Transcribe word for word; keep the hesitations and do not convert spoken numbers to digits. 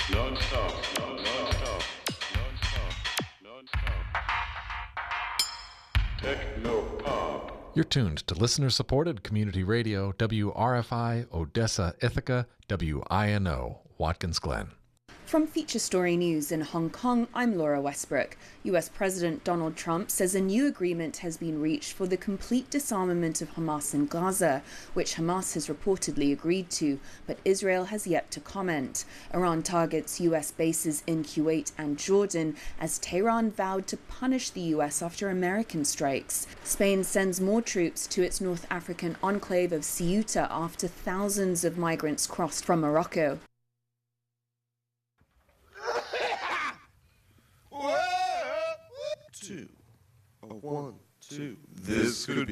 Non-stop, non-stop, non-stop, non-stop. Techno-pop. You're tuned to listener-supported community radio, W R F I, Odessa, Ithaca, W I N O, Watkins Glen. From Feature Story News in Hong Kong, I'm Laura Westbrook. U S President Donald Trump says a new agreement has been reached for the complete disarmament of Hamas in Gaza, which Hamas has reportedly agreed to, but Israel has yet to comment. Iran targets U S bases in Kuwait and Jordan as Tehran vowed to punish the U S after American strikes. Spain sends more troops to its North African enclave of Ceuta after thousands of migrants crossed from Morocco. Two. A one, two. This could be